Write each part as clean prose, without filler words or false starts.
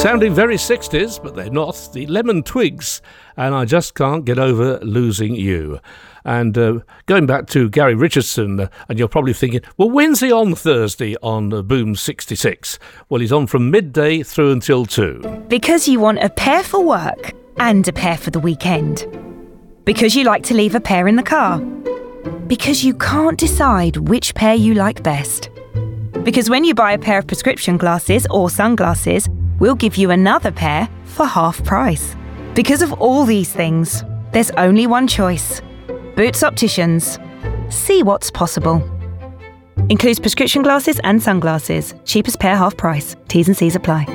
Sounding very 60s, but they're not. The Lemon Twigs, and I Just Can't Get Over Losing You. And going back to Gary Richardson, and you're probably thinking, well, when's he on Thursday on Boom 66? Well, he's on from midday through until 2. Because you want a pair for work and a pair for the weekend. Because you like to leave a pair in the car. Because you can't decide which pair you like best. Because when you buy a pair of prescription glasses or sunglasses, we'll give you another pair for half price. Because of all these things, there's only one choice. Boots Opticians. See what's possible. Includes prescription glasses and sunglasses. Cheapest pair half price. T's and C's apply.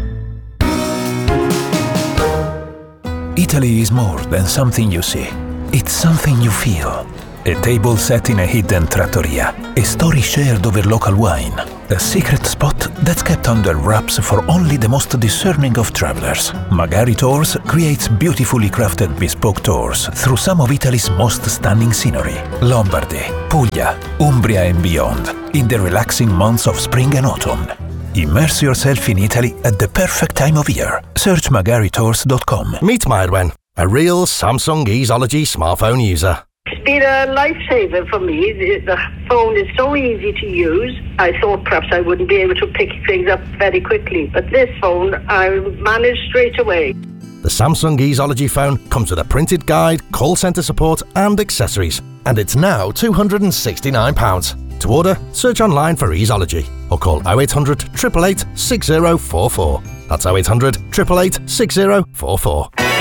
Italy is more than something you see. It's something you feel. A table set in a hidden trattoria. A story shared over local wine. A secret spot that's kept under wraps for only the most discerning of travelers. Magari Tours creates beautifully crafted bespoke tours through some of Italy's most stunning scenery. Lombardy, Puglia, Umbria and beyond, in the relaxing months of spring and autumn. Immerse yourself in Italy at the perfect time of year. Search magaritours.com. Meet Myedwen, a real Samsung Easeology smartphone user. It's been a lifesaver for me. The phone is so easy to use. I thought perhaps I wouldn't be able to pick things up very quickly, but this phone I managed straight away. The Samsung Easeology phone comes with a printed guide, call centre support and accessories, and it's now £269. To order, search online for Easeology or call 0800 888 6044. That's 0800 888 6044.